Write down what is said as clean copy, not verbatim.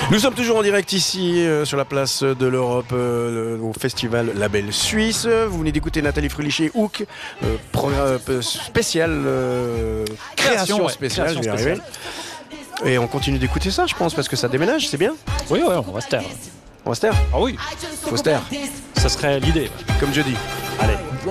Nous sommes toujours en direct ici sur la place de l'Europe au festival Label Suisse. Vous venez d'écouter Nathalie Frulichet, Hook, programme spécial, création spéciale, je vais y arriver. Et on continue d'écouter ça, je pense, parce que ça déménage, c'est bien. Oui, on va se taire. On va se taire. Ah oui, Faut se taire, ça serait l'idée. comme je dis. Allez.